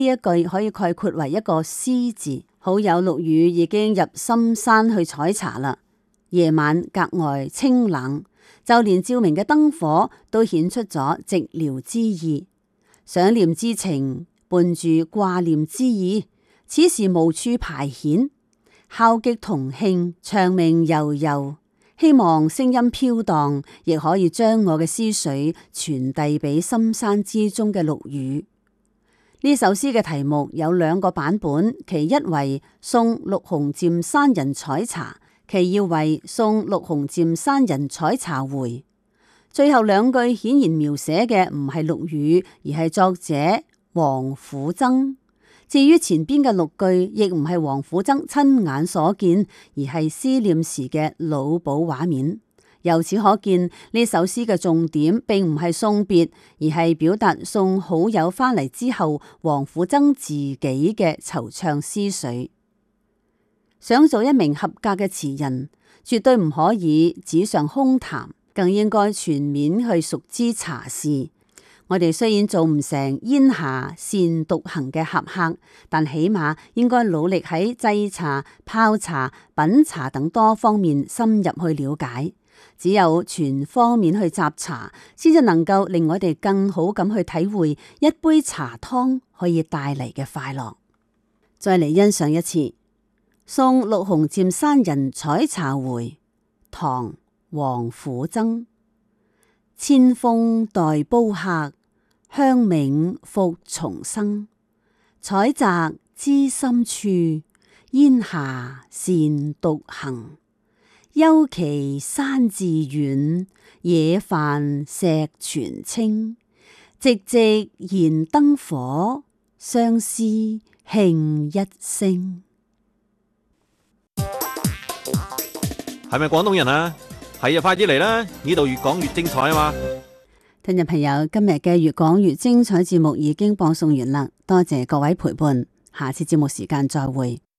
呢一句可以概括為一個詩字。好友陸羽已經入深山去採茶啦，夜晚格外清冷，就連照明嘅燈火都顯出咗寂寥之意，想念之情伴住掛念之意，此時無處排遣，敲擊銅磬，長鳴悠悠，希望聲音飄蕩，亦可以將我嘅思緒傳遞俾深山之中嘅陸羽。呢首詩嘅題目有兩個版本，其一為送陸鴻漸山人採茶，其二為送陸鴻漸山人採茶回。最後兩句顯然描寫嘅唔係陸羽，而係作者王府曾。至於前邊嘅六句，亦唔係王府曾親眼所見，而係思念時嘅腦補畫面。由此可見，呢首詩嘅重點並唔係送別，而係表達送好友翻嚟之後，王府曾自己嘅惆悵思緒。想做一名合格嘅詞人，絕對唔可以紙上空談，更應該全面去熟知茶事。我哋雖然做唔成煙霞善獨行嘅俠客，但起碼應該努力喺製茶、泡茶、品茶等多方面深入去了解。只有全方面去習茶，先至能夠令我哋更好咁去體會一杯茶湯可以帶嚟嘅快樂。再嚟欣賞一次《送陸鴻漸山人採茶回》，唐·王府曾。千峰待煲客，香茗復重生。採摘知心處，煙霞善獨行。幽奇山自遠，野飯石泉清。寂寂燃燈火，相思磬一聲。 係咪廣東人啊？係啊，快啲嚟啦！呢度越講越精彩啊嘛！ 聽眾朋友，今日嘅越講越精彩節目已經播送完啦，多謝各位陪伴，下次節目時間再會。